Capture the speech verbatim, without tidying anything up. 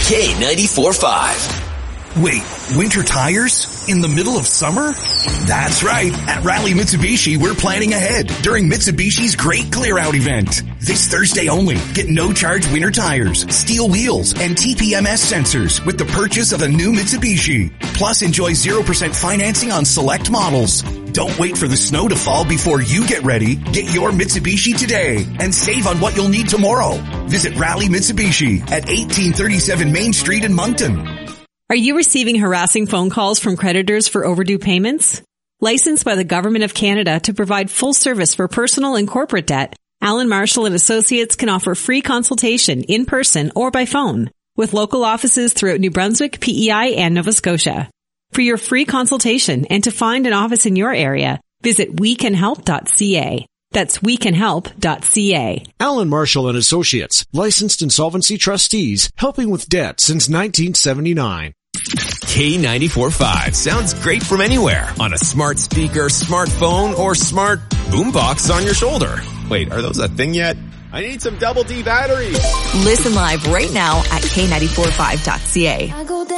K ninety-four point five. Wait, winter tires? In the middle of summer? That's right. At Rally Mitsubishi, we're planning ahead during Mitsubishi's Great Clear Out event. This Thursday only, get no-charge winter tires, steel wheels, and T P M S sensors with the purchase of a new Mitsubishi. Plus, enjoy zero percent financing on select models. Don't wait for the snow to fall before you get ready. Get your Mitsubishi today and save on what you'll need tomorrow. Visit Rally Mitsubishi at eighteen thirty-seven Main Street in Moncton. Are you receiving harassing phone calls from creditors for overdue payments? Licensed by the Government of Canada to provide full service for personal and corporate debt, Allen Marshall and Associates can offer free consultation in person or by phone with local offices throughout New Brunswick, P E I, and Nova Scotia. For your free consultation and to find an office in your area, visit we can help dot c a. That's we can help dot c a. Allen Marshall and Associates, licensed insolvency trustees, helping with debt since nineteen seventy-nine. K ninety-four point five sounds great from anywhere on a smart speaker, smartphone, or smart boombox on your shoulder. Wait, are those a thing yet? I need some double D batteries. Listen live right now at K ninety-four point five dot c a.